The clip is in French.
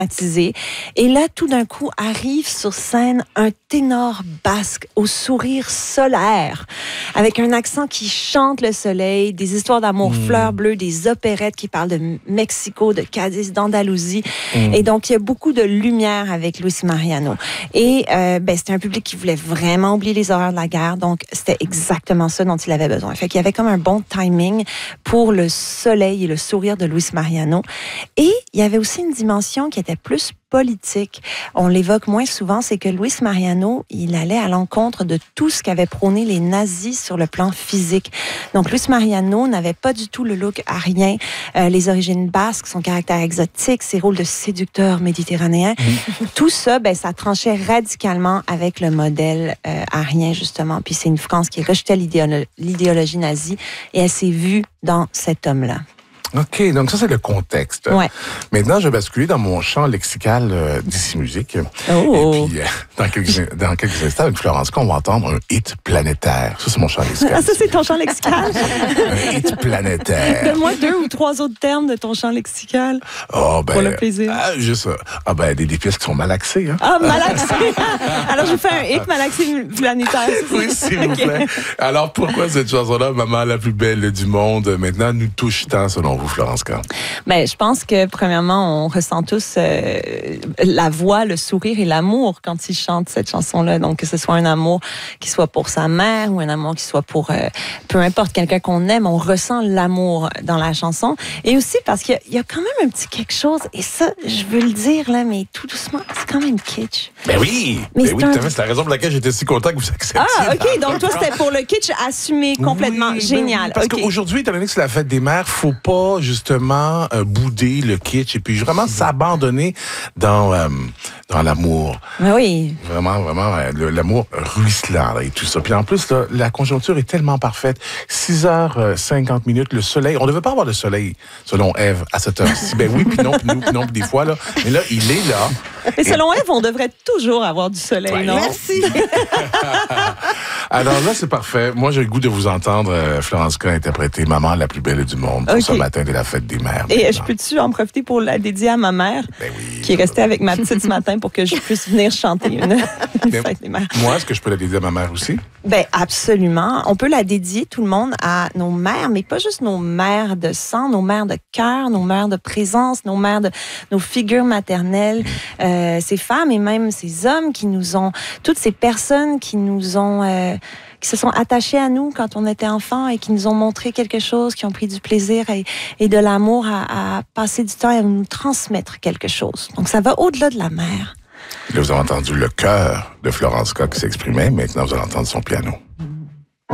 Et là, tout d'un coup, arrive sur scène un ténor basque au sourire solaire, avec un accent qui chante le soleil, des histoires d'amour fleurs bleues, des opérettes qui parlent de Mexico, de Cadiz, d'Andalousie. Et donc, il y a beaucoup de lumière avec Luis Mariano. Et c'était un public qui voulait vraiment oublier les horreurs de la guerre. Donc, c'était exactement ça dont il avait besoin. Fait qu'il y avait comme un bon timing pour le soleil et le sourire de Luis Mariano. Et il y avait aussi une dimension qui était plus politique. On l'évoque moins souvent, c'est que Luis Mariano, il allait à l'encontre de tout ce qu'avaient prôné les nazis sur le plan physique. Donc, Luis Mariano n'avait pas du tout le look arien, les origines basques, son caractère exotique, ses rôles de séducteur méditerranéen. Tout ça, ça tranchait radicalement avec le modèle arien, justement. Puis c'est une France qui rejetait l'idéologie nazie et elle s'est vue dans cet homme-là. OK, donc ça, c'est le contexte. Ouais. Maintenant, je vais basculer dans mon champ lexical d'ici musique. Oh. Et puis, dans quelques instants, avec Florence, on va entendre un hit planétaire. Ça, c'est mon champ lexical. Ah, ça, c'est ton champ lexical? Un hit planétaire. Donne-moi 2 ou 3 autres termes de ton champ lexical. Oh, pour le plaisir. Juste, des pièces qui sont malaxées. Hein? Ah, malaxées! Alors, je vous fais un hit malaxé planétaire. Oui, s'il vous plaît. Alors, pourquoi cette chanson-là, Maman la plus belle du monde, maintenant, nous touche tant, selon vous, Florence Kahn? Je pense que, premièrement, on ressent tous la voix, le sourire et l'amour quand il chante cette chanson-là. Donc, que ce soit un amour qui soit pour sa mère ou un amour qui soit pour peu importe, quelqu'un qu'on aime, on ressent l'amour dans la chanson. Et aussi parce qu'il y a quand même un petit quelque chose, et ça, je veux le dire, là, mais tout doucement, c'est quand même kitsch. Oui, c'est la raison pour laquelle j'étais si content que vous acceptiez. Ah, OK, donc toi, c'était pour le kitsch assumé complètement. Génial. Parce qu'aujourd'hui, étant donné que c'est la fête des mères, faut pas justement bouder le kitsch et puis vraiment s'abandonner dans l'amour. Oui. Vraiment, l'amour ruisselant et tout ça. Puis en plus, là, la conjoncture est tellement parfaite. 6h50, le soleil. On ne devait pas avoir de soleil, selon Ève, à cette heure-ci. Oui, puis non, des fois, là. Mais là, il est là. Et selon Ève, on devrait toujours avoir du soleil, non? Merci. Alors là, c'est parfait. Moi, j'ai le goût de vous entendre, Florence Kahn, interpréter Maman la plus belle du monde pour ce matin de la fête des mères. Et je peux-tu en profiter pour la dédier à ma mère, qui est restée avec ma petite ce matin pour que je puisse venir chanter une fête des mères. Moi, est-ce que je peux la dédier à ma mère aussi? Absolument. On peut la dédier, tout le monde, à nos mères, mais pas juste nos mères de sang, nos mères de cœur, nos mères de présence, nos figures maternelles, ces femmes et même ces hommes qui nous ont, toutes ces personnes qui nous ont... qui se sont attachés à nous quand on était enfant et qui nous ont montré quelque chose, qui ont pris du plaisir et de l'amour à passer du temps et à nous transmettre quelque chose. Donc, ça va au-delà de la mère. Là, vous avez entendu le cœur de Florence Kahn qui s'exprimait. Maintenant, vous allez entendre son piano.